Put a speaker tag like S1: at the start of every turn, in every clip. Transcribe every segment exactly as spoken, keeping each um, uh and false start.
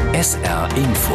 S1: S R Info.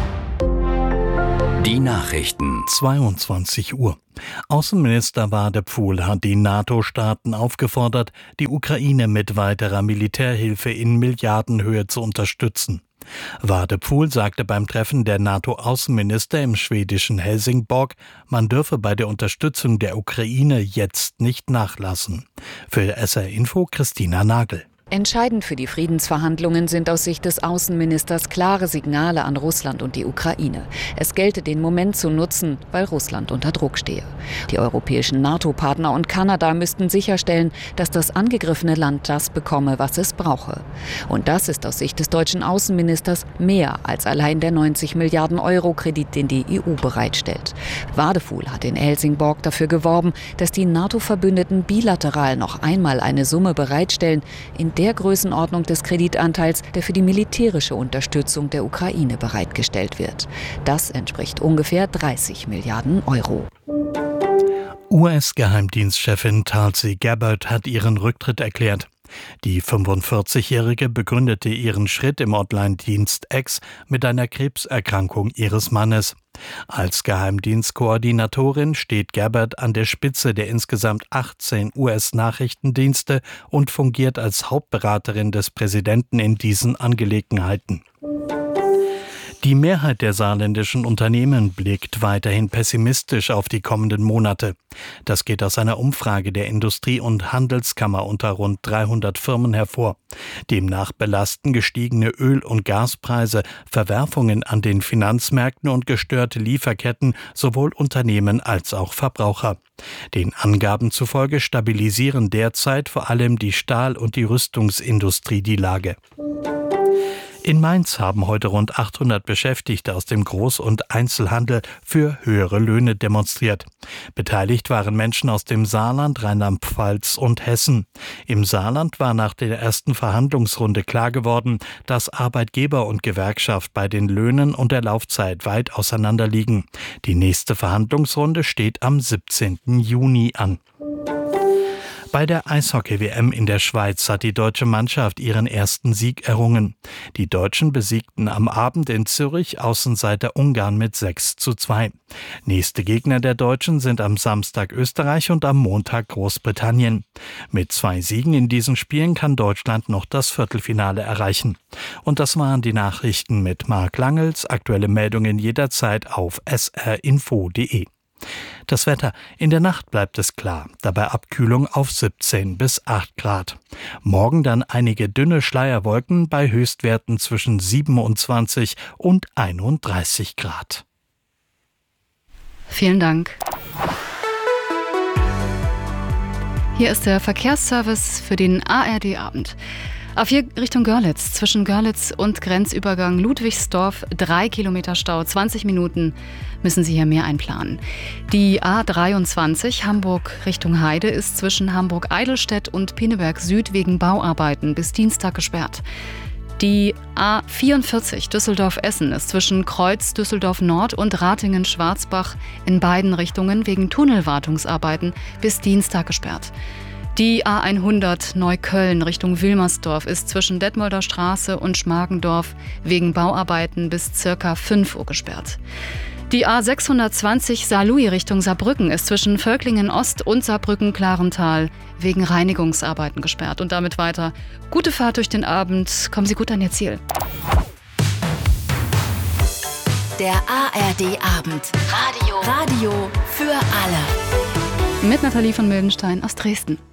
S1: Die Nachrichten.
S2: zweiundzwanzig Uhr. Außenminister Wadephul hat die NATO-Staaten aufgefordert, die Ukraine mit weiterer Militärhilfe in Milliardenhöhe zu unterstützen. Wadephul sagte beim Treffen der NATO-Außenminister im schwedischen Helsingborg, man dürfe bei der Unterstützung der Ukraine jetzt nicht nachlassen. Für S R Info Christina Nagel.
S3: Entscheidend für die Friedensverhandlungen sind aus Sicht des Außenministers klare Signale an Russland und die Ukraine. Es gelte, den Moment zu nutzen, weil Russland unter Druck stehe. Die europäischen NATO-Partner und Kanada müssten sicherstellen, dass das angegriffene Land das bekomme, was es brauche. Und das ist aus Sicht des deutschen Außenministers mehr als allein der neunzig Milliarden Euro Kredit, den die E U bereitstellt. Wadephul hat in Helsingborg dafür geworben, dass die NATO-Verbündeten bilateral noch einmal eine Summe bereitstellen, in der der Größenordnung des Kreditanteils, der für die militärische Unterstützung der Ukraine bereitgestellt wird. Das entspricht ungefähr dreißig Milliarden Euro.
S2: U S-Geheimdienstchefin Tulsi Gabbard hat ihren Rücktritt erklärt. Die fünfundvierzigjährige begründete ihren Schritt im Online-Dienst X mit einer Krebserkrankung ihres Mannes. Als Geheimdienstkoordinatorin steht Gabbard an der Spitze der insgesamt achtzehn U S-Nachrichtendienste und fungiert als Hauptberaterin des Präsidenten in diesen Angelegenheiten. Die Mehrheit der saarländischen Unternehmen blickt weiterhin pessimistisch auf die kommenden Monate. Das geht aus einer Umfrage der Industrie- und Handelskammer unter rund dreihundert Firmen hervor. Demnach belasten gestiegene Öl- und Gaspreise, Verwerfungen an den Finanzmärkten und gestörte Lieferketten sowohl Unternehmen als auch Verbraucher. Den Angaben zufolge stabilisieren derzeit vor allem die Stahl- und die Rüstungsindustrie die Lage. In Mainz haben heute rund achthundert Beschäftigte aus dem Groß- und Einzelhandel für höhere Löhne demonstriert. Beteiligt waren Menschen aus dem Saarland, Rheinland-Pfalz und Hessen. Im Saarland war nach der ersten Verhandlungsrunde klar geworden, dass Arbeitgeber und Gewerkschaft bei den Löhnen und der Laufzeit weit auseinander liegen. Die nächste Verhandlungsrunde steht am siebzehnten Juni an. Bei der Eishockey-W M in der Schweiz hat die deutsche Mannschaft ihren ersten Sieg errungen. Die Deutschen besiegten am Abend in Zürich Außenseiter Ungarn mit sechs zu zwei. Nächste Gegner der Deutschen sind am Samstag Österreich und am Montag Großbritannien. Mit zwei Siegen in diesen Spielen kann Deutschland noch das Viertelfinale erreichen. Und das waren die Nachrichten mit Marc Langels. Aktuelle Meldungen jederzeit auf s r info punkt de. Das Wetter. In der Nacht bleibt es klar, dabei Abkühlung auf siebzehn bis acht Grad. Morgen dann einige dünne Schleierwolken bei Höchstwerten zwischen siebenundzwanzig und einunddreißig Grad.
S4: Vielen Dank. Hier ist der Verkehrsservice für den A R D-Abend. A vier Richtung Görlitz, zwischen Görlitz und Grenzübergang Ludwigsdorf, drei Kilometer Stau, zwanzig Minuten müssen Sie hier mehr einplanen. Die A dreiundzwanzig Hamburg Richtung Heide ist zwischen Hamburg-Eidelstedt und Pinneberg Süd wegen Bauarbeiten bis Dienstag gesperrt. Die A vierundvierzig Düsseldorf-Essen ist zwischen Kreuz Düsseldorf-Nord und Ratingen-Schwarzbach in beiden Richtungen wegen Tunnelwartungsarbeiten bis Dienstag gesperrt. Die A hundert Neukölln Richtung Wilmersdorf ist zwischen Detmolder Straße und Schmargendorf wegen Bauarbeiten bis circa fünf Uhr gesperrt. Die A sechshundertzwanzig Saarlouis Richtung Saarbrücken ist zwischen Völklingen Ost und Saarbrücken-Klarental wegen Reinigungsarbeiten gesperrt. Und damit weiter. Gute Fahrt durch den Abend. Kommen Sie gut an Ihr Ziel.
S5: Der A R D-Abend. Radio. Radio für alle.
S4: Mit Nathalie von Mildenstein aus Dresden.